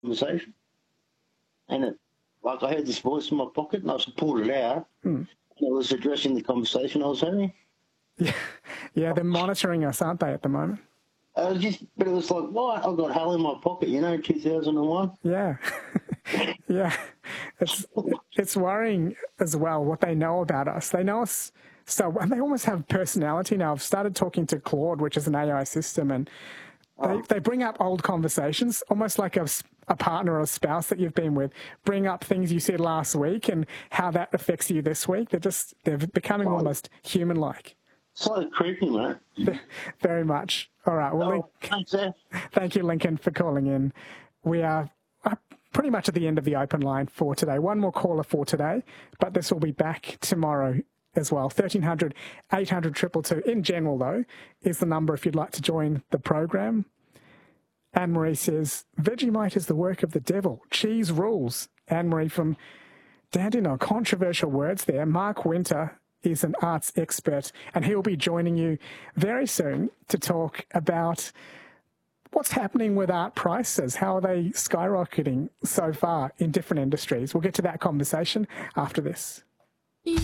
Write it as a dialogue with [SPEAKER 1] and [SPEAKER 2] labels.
[SPEAKER 1] conversation. And I heard this voice in my pocket, and I just pulled it out, and it was addressing the conversation I was having.
[SPEAKER 2] Yeah, they're monitoring us, aren't they, at the moment?
[SPEAKER 1] But it was like, what? I've got Hal in my pocket, 2001.
[SPEAKER 2] Yeah. Yeah. It's worrying as well what they know about us. They know us so, and they almost have personality now. I've started talking to Claude, which is an AI system, and they bring up old conversations, almost like a partner or a spouse that you've been with, bring up things you said last week and how that affects you this week. They're becoming almost human-like.
[SPEAKER 1] So creepy, mate.
[SPEAKER 2] Very much. All right. Well,
[SPEAKER 1] thanks, Seth.
[SPEAKER 2] Thank you, Lincoln, for calling in. We are pretty much at the end of the open line for today. One more caller for today, but this will be back tomorrow as well. 1300 800 222. In general, though, is the number if you'd like to join the program. Anne-Marie says, Vegemite is the work of the devil. Cheese rules. Anne-Marie from Dandenong. Controversial words there. Mark Winter is an arts expert, and he'll be joining you very soon to talk about what's happening with art prices. How are they skyrocketing so far in different industries? We'll get to that conversation after this.